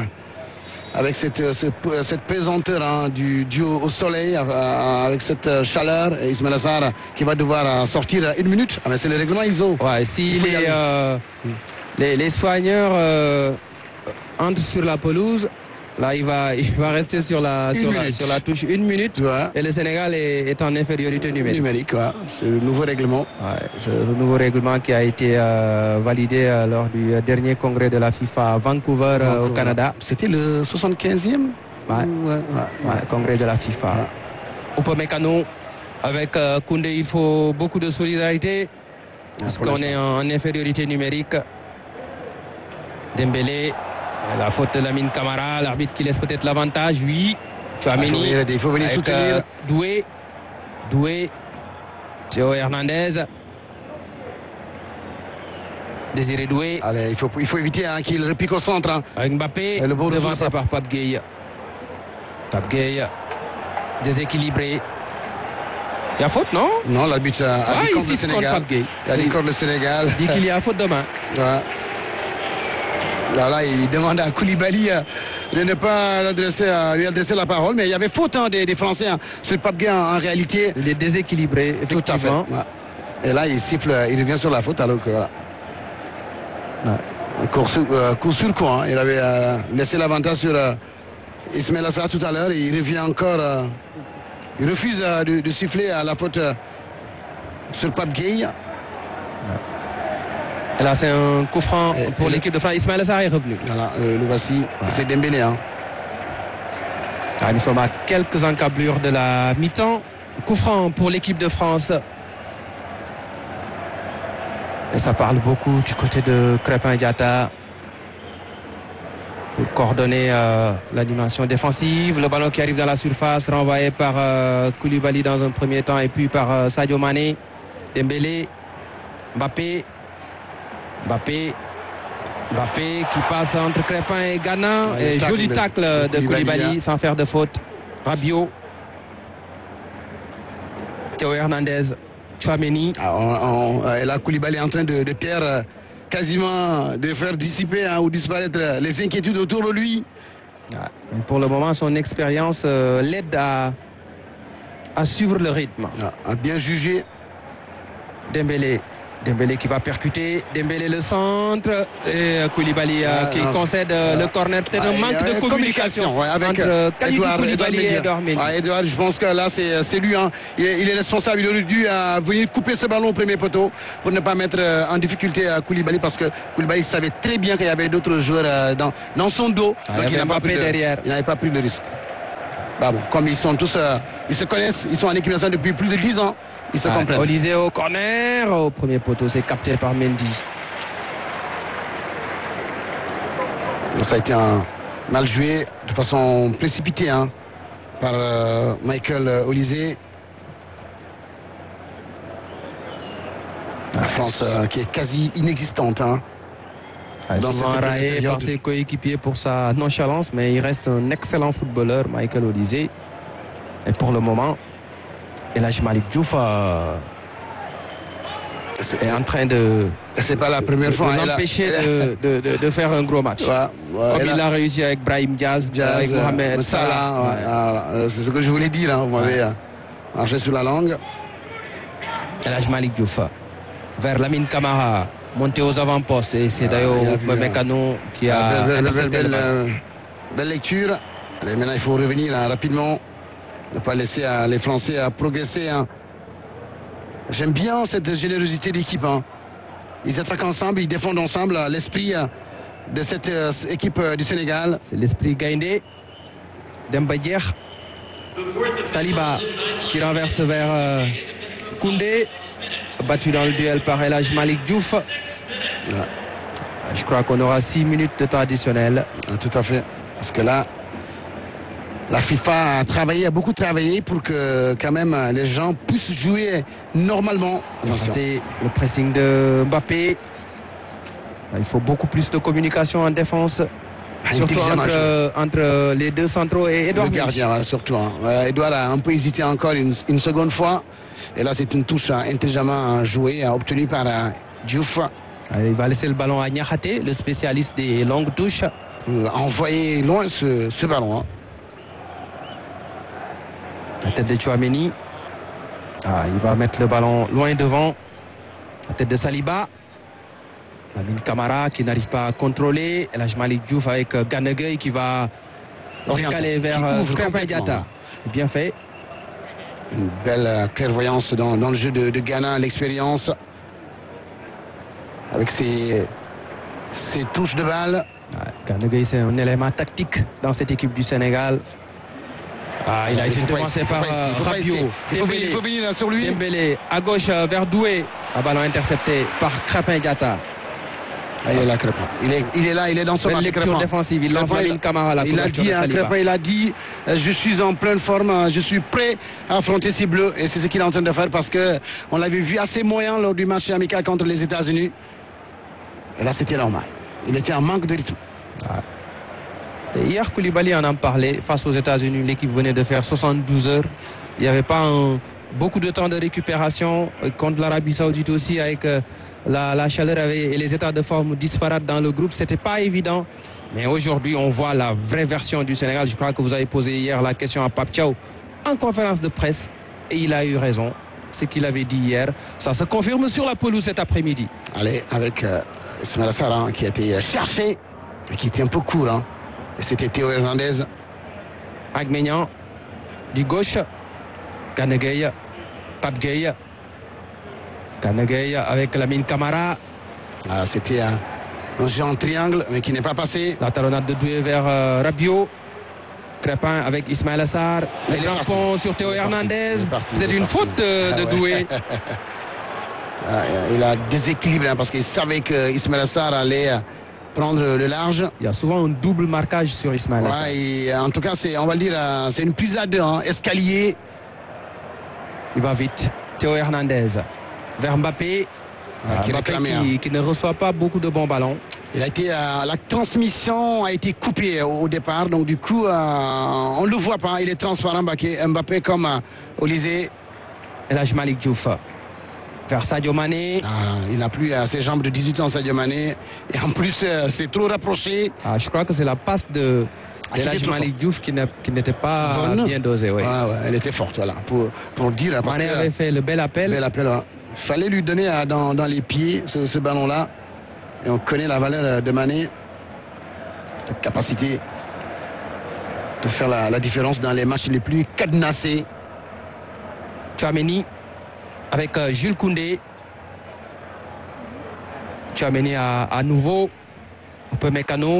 cette pesanteur du duo au soleil, avec cette chaleur, et Ismaïla Sarr qui va devoir sortir 1 minute. Mais c'est le règlement ISO. Si les soigneurs entrent sur la pelouse, là il va rester sur la touche 1 minute. Et le Sénégal est en infériorité numérique. C'est le nouveau règlement. C'est le nouveau règlement qui a été validé lors du dernier congrès de la FIFA à Vancouver. Au Canada. C'était le 75e congrès de la FIFA. Upamecano avec Koundé, il faut beaucoup de solidarité parce qu'on est en infériorité numérique. Dembélé, la faute de Lamine Camara, l'arbitre qui laisse peut-être l'avantage. Oui, Tchouaméni, il faut venir soutenir. Doué, Théo Hernandez, Désiré Doué. Allez, il faut éviter qu'il repique au centre. Avec Mbappé, devancé par Pape Gueye. Pape Gueye, déséquilibré. Il y a faute, non? Non, l'arbitre a dit contre le Sénégal. Il a dit contre le Sénégal. Il dit qu'il y a faute de main. Là, il demande à Koulibaly de ne pas lui adresser la parole, mais il y avait faute des Français sur Pape Gueye en réalité. Il est déséquilibré, effectivement. Tout à fait. Et là, il siffle, il revient sur la faute alors que coup sur coup. Il avait laissé l'avantage sur Ismaïla Sarr tout à l'heure et il revient encore. Il refuse de siffler à la faute sur Pape Gueye. Et là, c'est un coup franc pour l'équipe de France. Ismaïla Sarr est revenu. Voilà, le voici. C'est Dembélé. Nous sommes à quelques encablures de la mi-temps. Coup franc pour l'équipe de France. Et ça parle beaucoup du côté de Crépin Diatta pour coordonner l'animation défensive. Le ballon qui arrive dans la surface, renvoyé par Koulibaly dans un premier temps et puis par Sadio Mané. Dembélé, Mbappé qui passe entre Crépin et Gana. Et joli tacle de Koulibaly sans faire de faute. Rabiot, Théo Hernandez, Tchouaméni. Et là, Koulibaly est en train de taire quasiment, de faire dissiper ou disparaître les inquiétudes autour de lui. Pour le moment, son expérience l'aide à suivre le rythme. À bien juger. Dembélé qui va percuter. Dembélé le centre. Et Koulibaly qui concède le corner. Peut-être un manque de communication avec entre Kalidou Koulibaly et Edouard Mendy. Edouard, je pense que là, c'est lui. Hein. Il est responsable. Il aurait dû venir couper ce ballon au premier poteau pour ne pas mettre en difficulté Koulibaly, parce que Koulibaly savait très bien qu'il y avait d'autres joueurs dans son dos. Donc il n'avait pas pris le risque. Bah bon, comme ils sont tous, ils se connaissent, ils sont en équipe nationale depuis plus de 10 ans, ils se comprennent. Olysée au corner, au premier poteau, c'est capté par Mendy. Ça a été un mal joué de façon précipitée par Michael Olysée. La France qui est quasi inexistante. Souvent raillé par ses coéquipiers pour sa nonchalance, mais il reste un excellent footballeur, Michael Olysée. Et pour le moment, El Hadji Malick Diouf est en train de... C'est pas la première fois. L'empêcher de faire un gros match. Comme il l'a réussi avec Brahim Diaz, avec Mohamed Salah. C'est ce que je voulais dire. Vous m'avez marché sur la langue. El Hadji Malick Diouf vers Lamine Camara, monté aux avant-postes. Et c'est d'ailleurs Mécano qui a belle lecture. Allez, maintenant, il faut revenir rapidement. Ne pas laisser les Français progresser. J'aime bien cette générosité d'équipe. Ils attaquent ensemble, ils défendent ensemble. L'esprit de cette équipe du Sénégal. C'est l'esprit Gaïndé. Demba Dier. Saliba qui renverse vers Koundé. Battu dans le duel par El Hadji Malick Diouf. Je crois qu'on aura 6 minutes de temps additionnel. Tout à fait. Parce que là, la FIFA a beaucoup travaillé pour que quand même les gens puissent jouer normalement. C'était le pressing de Mbappé. Il faut beaucoup plus de communication en défense. Surtout entre les deux centraux et Edouard. Le gardien, surtout. Edouard a un peu hésité encore une seconde fois. Et là, c'est une touche intelligemment jouée, obtenue par Diouf. Il va laisser le ballon à Niakhaté, le spécialiste des longues touches. Pour envoyer loin ce ballon. La tête de Tchouaméni. Il va mettre le ballon loin devant. La tête de Saliba. Lamine Camara qui n'arrive pas à contrôler. El Hadji Malick Diouf avec Gana Gueye qui va recaler vers Krépin Diatta. Bien fait. Une belle clairvoyance dans le jeu de Ghana, l'expérience. Avec ses touches de balle. Gana Gueye, c'est un élément tactique dans cette équipe du Sénégal. Il a été devancé par Rabiot. Il faut venir sur lui. Dembélé à gauche vers Doué. Un ballon intercepté par Krépin Diatta. Il est là, Crépin. Il est là, il est dans ce match. Lecture défensive. Il lance Lamine Camara. Il a dit, Crépin, il a dit, je suis en pleine forme, je suis prêt à affronter ces Bleus. Et c'est ce qu'il est en train de faire parce que on l'avait vu assez moyen lors du match amical contre les États-Unis. Et là, c'était normal. Il était en manque de rythme. Et hier, Koulibaly en parlait face aux États-Unis. L'équipe venait de faire 72 heures. Il n'y avait pas beaucoup de temps de récupération contre l'Arabie Saoudite aussi avec la chaleur et les états de forme disparates dans le groupe. C'était pas évident. Mais aujourd'hui, on voit la vraie version du Sénégal. Je crois que vous avez posé hier la question à Pape Thiaw en conférence de presse. Et il a eu raison. Ce qu'il avait dit hier, ça se confirme sur la pelouse cet après-midi. Allez, avec Ismaïla Sarr qui a été cherché et qui était un peu court. Et c'était Théo Hernandez. Agmegnan, du gauche. Gana Gueye, Pape Gueye. Gana Gueye avec Lamine Camara. C'était un jeu en triangle, mais qui n'est pas passé. La talonnade de Doué vers Rabiot. Crépin avec Ismaïla Sarr. Le crampon sur Théo Hernandez. C'est une faute de Doué. Il a déséquilibré parce qu'il savait que Ismaïla Sarr allait prendre le large. Il y a souvent un double marquage sur Ismaïla Sarr. En tout cas, on va le dire, c'est une prise à deux, escalier. Il va vite. Théo Hernandez vers Mbappé. Qui ne reçoit pas beaucoup de bons ballons. La transmission a été coupée au départ, donc du coup, on ne le voit pas. Il est transparent, Mbappé comme Olysée. El Hadji Malick Diouf vers Sadio Mané. Il n'a plus ses jambes de 18 ans, Sadio Mané. Et en plus, c'est trop rapproché. Je crois que c'est la passe de El Hadji Malick Diouf qui n'était pas bien dosée. Elle était forte, voilà, pour dire. Mané avait fait le bel appel. fallait lui donner dans les pieds ce ballon-là. Et on connaît la valeur de Mané, la capacité de faire la différence dans les matchs les plus cadenassés. Tchouaméni avec Jules Koundé. Tchouaméni à nouveau. Upamecano.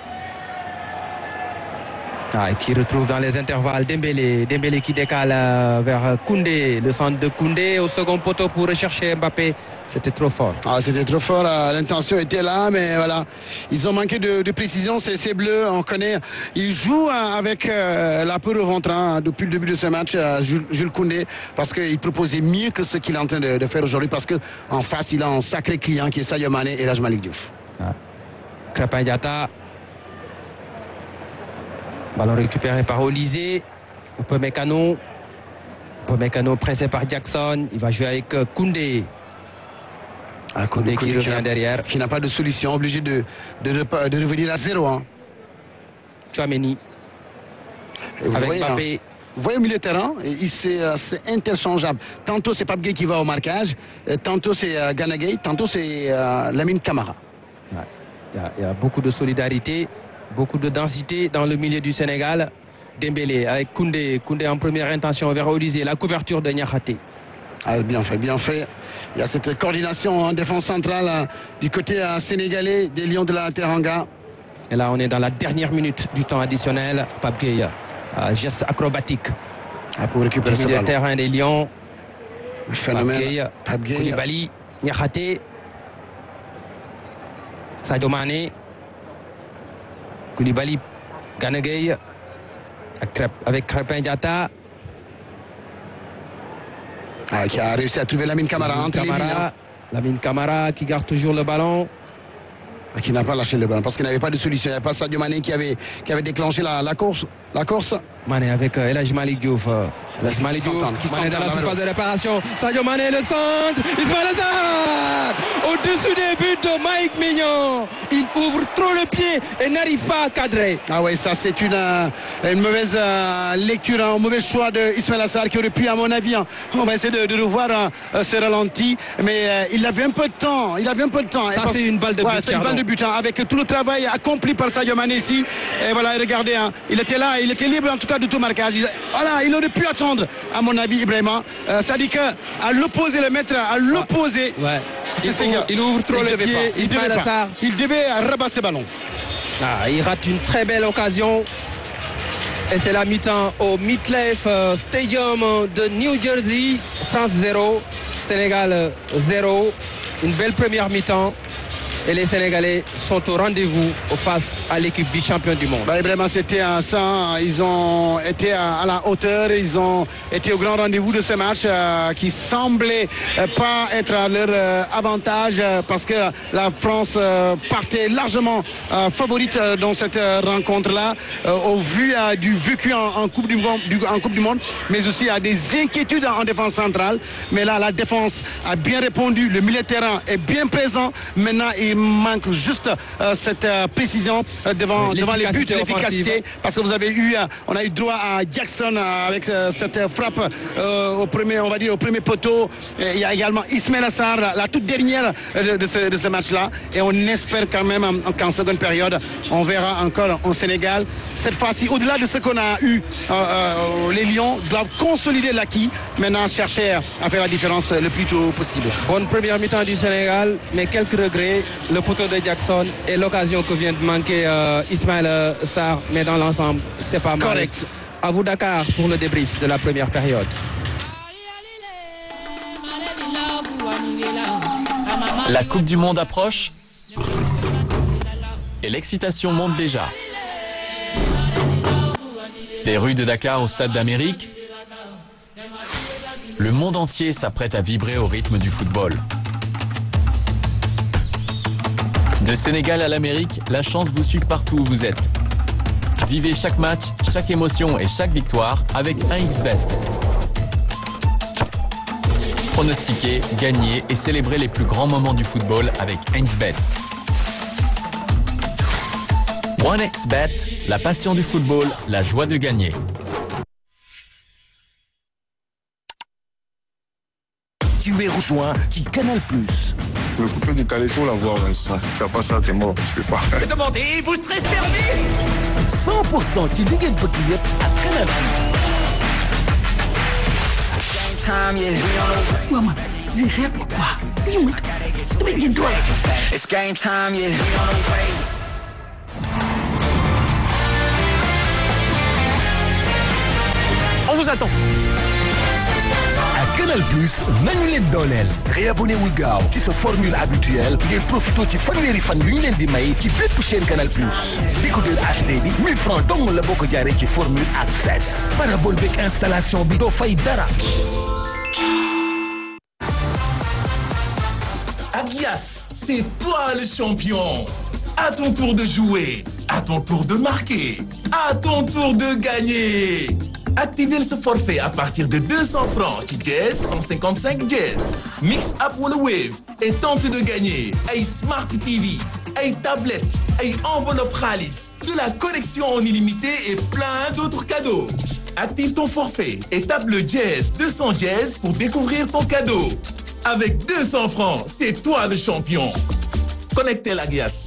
Qui retrouve dans les intervalles Dembélé. Dembélé qui décale vers Koundé. Le centre de Koundé au second poteau pour rechercher Mbappé. C'était trop fort. C'était trop fort. L'intention était là, mais voilà. Ils ont manqué de précision. Ces Bleus, on connaît. Ils jouent avec la peur au ventre depuis le début de ce match, Jules Koundé, parce qu'il proposait mieux que ce qu'il est en train de faire aujourd'hui, parce qu'en face, il a un sacré client qui est Sadio Mané et Elhadji Malick Diouf. Krépin Diatta. Ballon récupéré par Olysée. Upamecano. Upamecano pressé par Jackson. Il va jouer avec Koundé. Koundé qui revient derrière. Qui n'a pas de solution, obligé de revenir à 0. Tchouaméni. Avec Mbappé. Vous voyez au milieu de terrain, c'est interchangeable. Tantôt c'est Pape Gueye qui va au marquage, tantôt c'est Gana Gueye, tantôt c'est Lamine Camara. Il y a beaucoup de solidarité, beaucoup de densité dans le milieu du Sénégal. Dembélé avec Koundé. Koundé en première intention vers Olysée. La couverture de Niakhaté. Bien fait, bien fait. Il y a cette coordination en défense centrale du côté sénégalais des Lions de la Teranga. Et là, on est dans la dernière minute du temps additionnel. Pape Gueye, geste acrobatique. Pour récupérer ce ballon. Le terrain des Lions. Le phénomène. Pape Gueye. Koulibaly, Niakhaté. Sadio Mané. Koulibaly, Gana Gueye. Avec Krépin Diatta. Qui a réussi à trouver Lamine Camara entre les lignes. Lamine Camara qui garde toujours le ballon. Qui n'a pas lâché le ballon parce qu'il n'avait pas de solution. Il n'y avait pas Sadio Mané qui avait déclenché la course. Mané avec Elhadji Malick Diouf. Elhadji Malick Diouf, Mané dans la surface de réparation. Sadio Mané, le centre. Ismaïla Sarr au-dessus des buts de Mike Maignan. Il ouvre trop le pied et n'arrive pas à cadrer. Ça c'est une mauvaise lecture, un mauvais choix de Ismaïla Sarr qui aurait pu, à mon avis, on va essayer de revoir ce ralenti, mais il avait un peu de temps. Ça c'est une balle de but. C'est une balle de but avec tout le travail accompli par Sadio Mané ici. Et voilà, regardez, il était là, il était libre en tout cas de tout marquage. Il aurait pu attendre, à mon avis, Ibrahima. C'est-à-dire qu'à l'opposé, le mettre à l'opposé. Il ouvre trop le pied. Il devait rabasser le ballon. Il rate une très belle occasion. Et c'est la mi-temps au MetLife Stadium de New Jersey. France 0, Sénégal 0. Une belle première mi-temps. Et les Sénégalais sont au rendez-vous face à l'équipe vice-championne du monde. Vraiment, c'était ça. Ils ont été à la hauteur. Ils ont été au grand rendez-vous de ce match qui semblait pas être à leur avantage parce que la France partait largement favorite dans cette rencontre-là au vu du vécu en Coupe du Monde, mais aussi à des inquiétudes en défense centrale. Mais là, la défense a bien répondu. Le milieu de terrain est bien présent. Maintenant, il manque juste cette précision devant les buts, l'efficacité, parce que on a eu droit à Jackson avec cette frappe au premier poteau. Il y a également Ismaïla Sarr, la toute dernière de ce match-là, et on espère quand même qu'en seconde période on verra encore au Sénégal cette fois-ci, au-delà de ce qu'on a eu, les Lions doivent consolider l'acquis, maintenant chercher à faire la différence le plus tôt possible. Bonne première mi-temps du Sénégal, mais quelques regrets. Le poteau de Jackson et l'occasion que vient de manquer Ismaïla Sarr, mais dans l'ensemble, c'est pas mal. Correct. À vous Dakar pour le débrief de la première période. La Coupe du Monde approche et l'excitation monte déjà. Des rues de Dakar au Stade d'Amérique, le monde entier s'apprête à vibrer au rythme du football. De Sénégal à l'Amérique, la chance vous suit partout où vous êtes. Vivez chaque match, chaque émotion et chaque victoire avec 1xBet. Pronostiquez, gagnez et célébrez les plus grands moments du football avec 1xBet. 1xBet, la passion du football, la joie de gagner. ci weeru juin ci Canal+. Le coupé du caleçon, la voix, ça, si tu fais pas ça, t'es mort, tu peux pas. Demandez, vous serez servi. 100% ci li ngeen bëgg yëpp ak Canal+. Waaw man, je rêve quoi? Damay génn doole. It's game time, yeah. On vous attend. ak Canal+, nañu leen dooleel. réabonné wul gaaw ci sa formule habituelle ngir profité ci fanweeri fan yu ñu leen di may ci bépp chaîne Canal+. décodeur HD bi 1000 francs dong la boo ko jaaree ci formule access. parabole beeg installation bi doo fay dara. Agias, c'est toi le champion. À ton tour de jouer, à ton tour de marquer, à ton tour de gagner. Activez ce forfait à partir de 200 francs ci Jazz 155 Jazz. Mix up wala Wave et tente de gagner ay Smart TV, ay tablettes, ay enveloppe xaalis, de la connexion en illimité et plein d'autres cadeaux. Active ton forfait et tape le Jazz 200 Jazz pour découvrir ton cadeau. Avec 200 francs, c'est toi le champion. Connectez la Agias.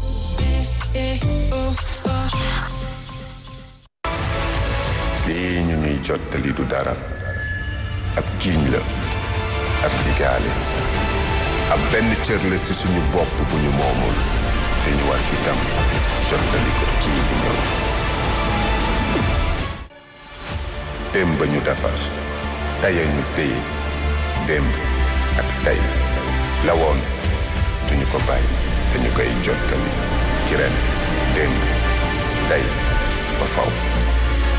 lii ñu ñuy jottali du dara ab jiiñ la ab digaale ab benn cër la ci suñu bopp bu ñu moomul te ñu war itam jottali ko kii di ñëw démb ba ñu defar taya ñu téye démb ak tey la woon duñu ko bàyyi dañu koy jottali ci ren démb tey ba faw